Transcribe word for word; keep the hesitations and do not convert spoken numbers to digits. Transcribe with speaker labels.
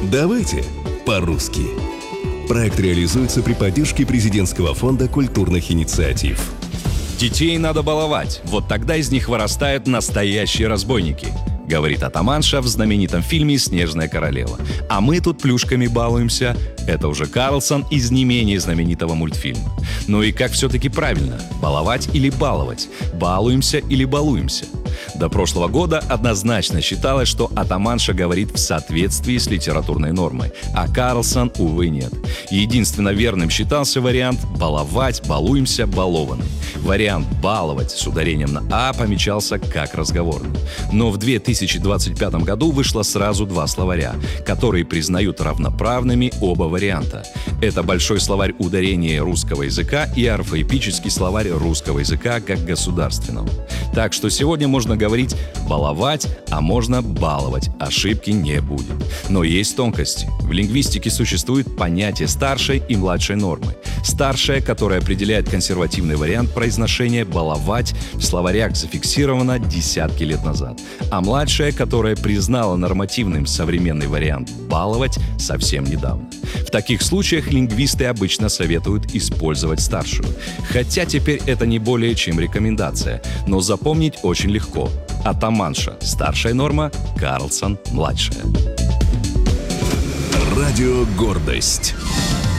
Speaker 1: Давайте по-русски. Проект реализуется при поддержке президентского фонда культурных инициатив.
Speaker 2: Детей надо баловать, вот тогда из них вырастают настоящие разбойники, говорит атаманша в знаменитом фильме «Снежная королева». А мы тут плюшками балуемся. Это уже Карлсон из не менее знаменитого мультфильма. Ну и как все-таки правильно? Баловать или баловать? Балуемся или балуемся? До прошлого года однозначно считалось, что атаманша говорит в соответствии с литературной нормой, а Карлсон, увы, нет. Единственно верным считался вариант «баловать», «балуемся», «балованный». Вариант «баловать» с ударением на «а» помечался как разговорный. Но в две тысячи двадцать пятом году вышло сразу два словаря, которые признают равноправными оба варианта. Это большой словарь ударения русского языка и орфоэпический словарь русского языка как государственного. Так что сегодня можно говорить «баловать», а можно «баловать». Ошибки не будет. Но есть тонкости. В лингвистике существует понятие старшей и младшей нормы. Старшая, которая определяет консервативный вариант произношения «баловать», в словарях зафиксирована десятки лет назад. А младшая, которая признала нормативным современный вариант «баловать» совсем недавно. В таких случаях лингвисты обычно советуют использовать старшую. Хотя теперь это не более чем рекомендация, но запомнить очень легко. Атаманша – старшая норма, Карлсон – младшая.
Speaker 1: Радио «Гордость».